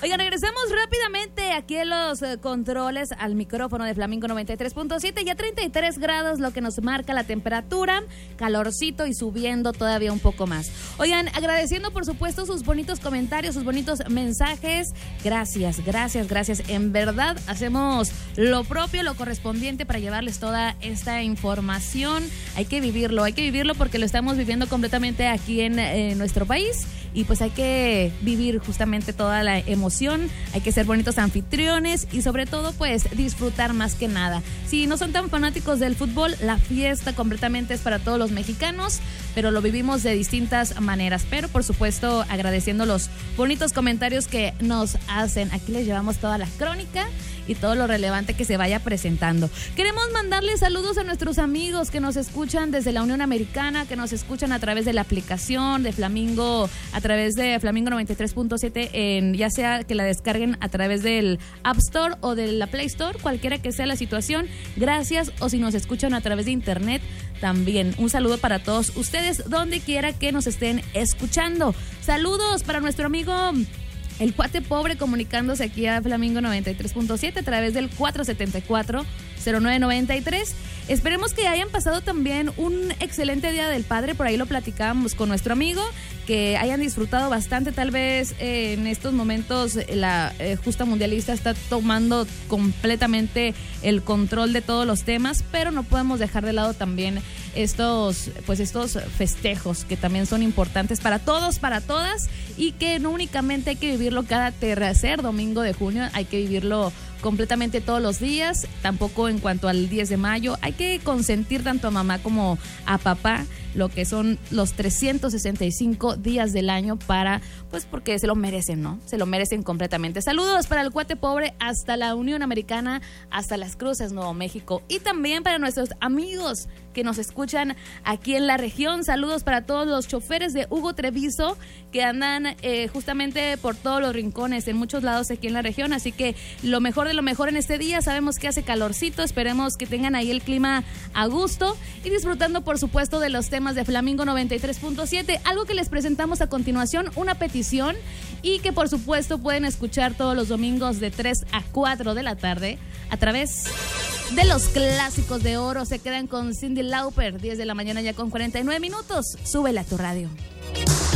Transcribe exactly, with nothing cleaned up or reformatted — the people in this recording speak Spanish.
Oigan, regresamos rápidamente aquí en los eh, controles al micrófono de Flamingo noventa y tres punto siete. Ya treinta y tres grados, lo que nos marca la temperatura, calorcito y subiendo todavía un poco más. Oigan, agradeciendo por supuesto sus bonitos comentarios, sus bonitos mensajes. Gracias, gracias, gracias. En verdad hacemos lo propio, lo correspondiente para llevarles toda esta información. Hay que vivirlo, hay que vivirlo porque lo estamos viviendo completamente aquí en eh, nuestro país. Y pues hay que vivir justamente toda la emoción, hay que ser bonitos anfitriones y sobre todo pues disfrutar más que nada. Si no son tan fanáticos del fútbol, la fiesta completamente es para todos los mexicanos, pero lo vivimos de distintas maneras. Pero por supuesto agradeciendo los bonitos comentarios que nos hacen. Aquí les llevamos toda la crónica y todo lo relevante que se vaya presentando. Queremos mandarles saludos a nuestros amigos que nos escuchan desde la Unión Americana, que nos escuchan a través de la aplicación de Flamingo, a través de Flamingo noventa y tres punto siete, en, ya sea que la descarguen a través del App Store o de la Play Store, cualquiera que sea la situación. Gracias, o si nos escuchan a través de internet, también un saludo para todos ustedes, donde quiera que nos estén escuchando. Saludos para nuestro amigo El Cuate Pobre, comunicándose aquí a Flamingo noventa y tres punto siete a través del cuatro siete cuatro, cero nueve nueve tres. Esperemos que hayan pasado también un excelente Día del Padre, por ahí lo platicábamos con nuestro amigo, que hayan disfrutado bastante. Tal vez eh, en estos momentos la eh, justa mundialista está tomando completamente el control de todos los temas, pero no podemos dejar de lado también estos, pues estos festejos que también son importantes para todos, para todas, y que no únicamente hay que vivirlo cada tercer domingo de junio, hay que vivirlo completamente todos los días, tampoco en cuanto al diez de mayo. Hay que consentir tanto a mamá como a papá, lo que son los trescientos sesenta y cinco días del año, para, pues porque se lo merecen, ¿no? Se lo merecen completamente. Saludos para El Cuate Pobre hasta la Unión Americana, hasta Las Cruces, Nuevo México, y también para nuestros amigos que nos escuchan aquí en la región. Saludos para todos los choferes de Hugo Treviso que andan eh, justamente por todos los rincones, en muchos lados aquí en la región, así que lo mejor de lo mejor en este día. Sabemos que hace calorcito, esperemos que tengan ahí el clima a gusto y disfrutando por supuesto de los temas de Flamingo noventa y tres punto siete. Algo que les presentamos a continuación, una petición, y que por supuesto pueden escuchar todos los domingos de tres a cuatro de la tarde a través de los clásicos de oro. Se quedan con Cyndi Lauper, diez de la mañana ya con cuarenta y nueve minutos. Súbele a tu radio.